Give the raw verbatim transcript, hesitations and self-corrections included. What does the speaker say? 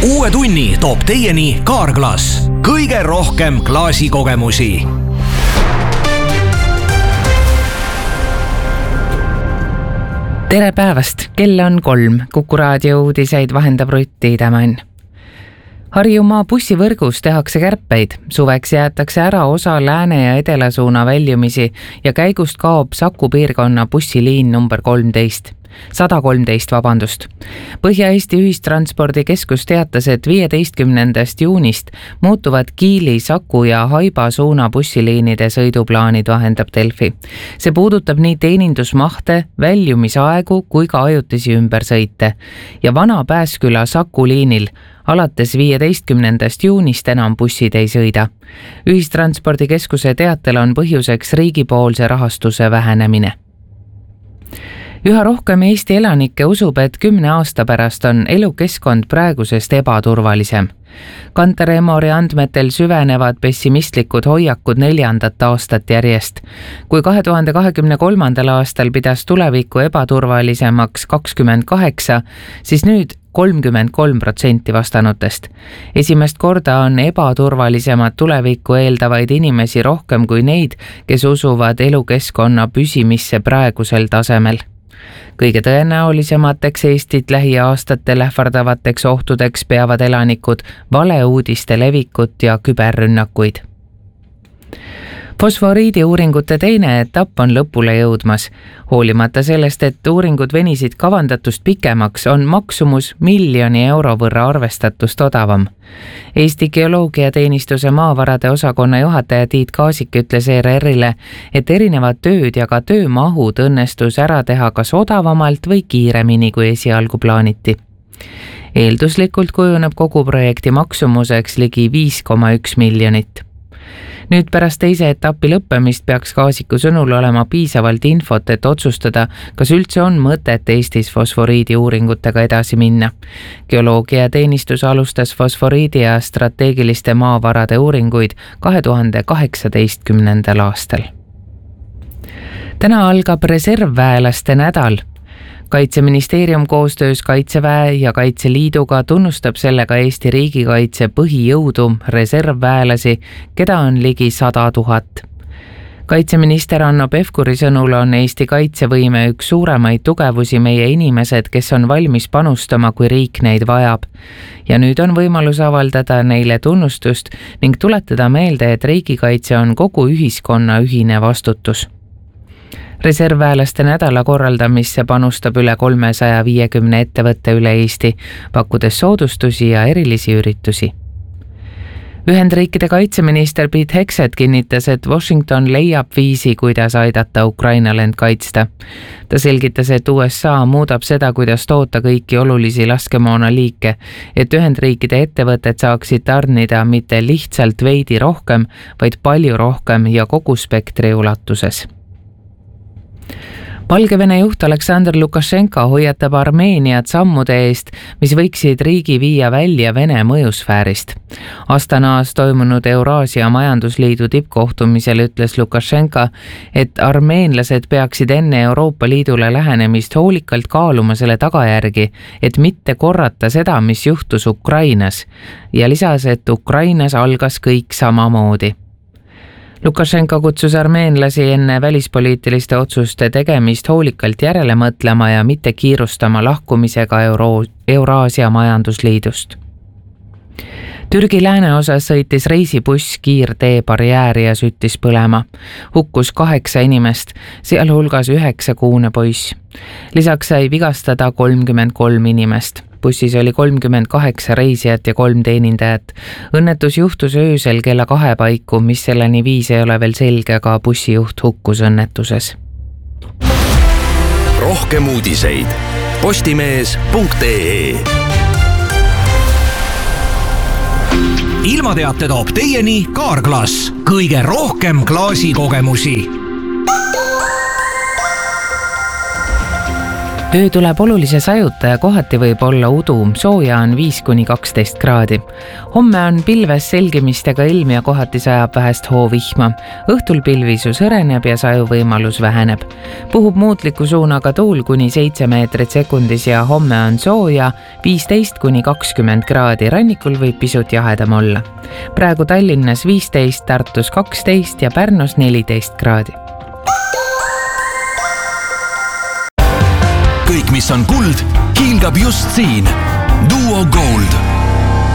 uue tunni toob teieni Kaarglass. Kõige rohkem klaasikogemusi. Tere päevast, kell on kolm. Kuku raadio uudiseid vahendab Rutti Idamann. Harjumaa bussivõrgus tehakse kärpeid. Suveks jäetakse ära osa lääne ja edelasuuna väljumisi ja käigust kaob Saku piirkonna bussiliin number kolmteist. sada kolmteist, vabandust. Põhja-Eesti ühistranspordikeskus teatas, et viieteistkümnendast juunist muutuvad Kiili, Saku ja Haiba suuna bussiliinide sõiduplaanid, vahendab Delfi. See puudutab nii teenindusmahte, väljumisaegu kui ka ajutisi ümbersõite. Ja vana Pääsküla Saku liinil alates viieteistkümnendast juunist enam bussid ei sõida. Ühistranspordikeskuse teatel on põhjuseks riigipoolse rahastuse vähenemine. Üha rohkem Eesti elanikke usub, et kümne aasta pärast on elukeskkond praegusest ebaturvalisem. Kantar Emori andmetel süvenevad pessimistlikud hoiakud neljandat aastat järjest. Kui kahe tuhande kahekümne kolmandal aastal pidas tuleviku ebaturvalisemaks kakskümmend kaheksa, siis nüüd kolmkümmend kolm protsenti vastanutest. Esimest korda on ebaturvalisemat tulevikku eeldavaid inimesi rohkem kui neid, kes usuvad elukeskkonna püsimisse praegusel tasemel. Kõige tõenäolisemateks Eestit lähiaastatel ähvardavateks ohtudeks peavad elanikud valeuudiste levikut ja küberrünnakuid. Fosforiidi uuringute teine etapp on lõpule jõudmas. Hoolimata sellest, et uuringud venisid kavandatust pikemaks, on maksumus miljoni euro võrra arvestatust odavam. Eesti geoloogiateenistuse maavarade osakonna juhataja Tiit Kaasik ütles E R R-ile, et erinevad tööd ja ka töömahud õnnestus ära teha kas odavamalt või kiiremini, kui esialgu plaaniti. Eelduslikult kujuneb kogu projekti maksumuseks ligi viis koma üks miljonit. Nüüd pärast teise etapi lõppemist peaks Kaasiku sõnul olema piisavalt infot, et otsustada, kas üldse on mõtet Eestis fosforiidi uuringutega edasi minna. Geoloogiateenistus alustas fosforiidi ja strateegiliste maavarade uuringuid kahe tuhande kaheksateistkümnendal aastal. Täna algab reservväelaste nädal. Kaitseministeerium koostöös Kaitseväe ja Kaitseliiduga tunnustab sellega Eesti riigikaitse põhijõudu reservväelasi, keda on ligi sada tuhat. Kaitseminister Hanno Pevkuri sõnul on Eesti kaitsevõime üks suuremaid tugevusi meie inimesed, kes on valmis panustama, kui riik neid vajab. Ja nüüd on võimalus avaldada neile tunnustust ning tuletada meelde, et riigikaitse on kogu ühiskonna ühine vastutus. Reservväelaste nädala korraldamisse panustab üle kolmesaja viiekümne ettevõtte üle Eesti, pakkudes soodustusi ja erilisi üritusi. Ühendriikide kaitseminister Pete Hegseth kinnitas, et Washington leiab viisi, kuidas aidata Ukrainal end kaitsta. Ta selgitas, et U S A muudab seda, kuidas toota kõiki olulisi laskemoona liike, et Ühendriikide ettevõtted saaksid tarnida mitte lihtsalt veidi rohkem, vaid palju rohkem ja kogu spektri ulatuses. Valgevene juht Aleksandr Lukašenka hoiatab Armeeniat sammude eest, mis võiksid riigi viia välja Vene mõjusfäärist. Astanaas toimunud Euraasia majandusliidu tippkohtumisel ütles Lukašenka, et armeenlased peaksid enne Euroopa Liidule lähenemist hoolikalt kaaluma selle tagajärgi, et mitte korrata seda, mis juhtus Ukrainas, ja lisas, et Ukrainas algas kõik samamoodi. Lukašenka kutsus armeenlasi enne välispoliitiliste otsuste tegemist hoolikalt järele mõtlema ja mitte kiirustama lahkumisega Euro- Euraasia majandusliidust. Türgi lääneosas sõitis reisibuss kiirtee barjääri ja süttis põlema. Hukkus kaheksa inimest, sealhulgas üheksakuune poiss. Lisaks sai vigastada kolmkümmend kolm inimest. Bussis oli kolmkümmend kaheksa reisijat ja kolm teenindajat. Õnnetus juhtus öösel kella kahe paiku, mis selleni viis ei ole veel selge, aga bussijuht hukkus õnnetuses. Rohkem uudiseid postimees punkt ee. Ilmateate toob teieni Kaarglass. Kõige rohkem klaasikogemusi. öö tuleb olulise sajuta ja kohati võib olla udu, sooja on viis kuni kaksteist kraadi. Homme on pilves selgimistega ilm ja kohati sajab vähest hoovihma. Õhtul pilvisus hõreneb ja sajuvõimalus väheneb. Puhub muutliku suunaga tuul kuni seitse meetrit sekundis ja homme on sooja viisteist kuni kakskümmend kraadi, rannikul võib pisut jahedam olla. Praegu Tallinnas viisteist, Tartus kaksteist ja Pärnus neliteist kraadi. Kõik, mis on kuld, hiilgab just siin. Duo Gold.